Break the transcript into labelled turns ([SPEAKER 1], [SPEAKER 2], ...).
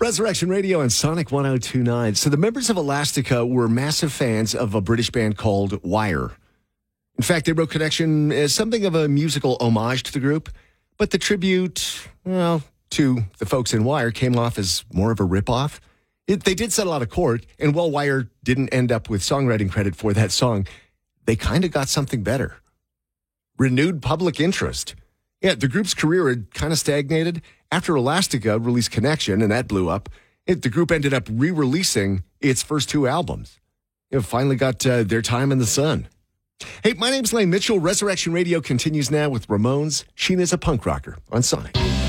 [SPEAKER 1] Resurrection Radio and Sonic 102.9. So the members of Elastica were massive fans of a British band called Wire. In fact, they wrote Connection as something of a musical homage to the group, but the tribute, to the folks in Wire came off as more of a ripoff. They did settle out of court, and while Wire didn't end up with songwriting credit for that song, they kind of got something better. Renewed public interest. Yeah, the group's career had kind of stagnated. After Elastica released Connection, and that blew up, the group ended up re-releasing its first two albums. It finally got their time in the sun. Hey, my name's Lane Mitchell. Resurrection Radio continues now with Ramones. Sheena's a punk rocker on Sonic.